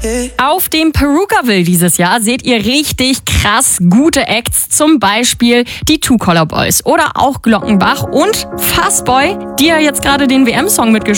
Auf dem Perukaville dieses Jahr seht ihr richtig krass gute Acts, zum Beispiel die Two Color Boys oder auch Glockenbach und Fastboy, die ja jetzt gerade den WM-Song mitgeschrieben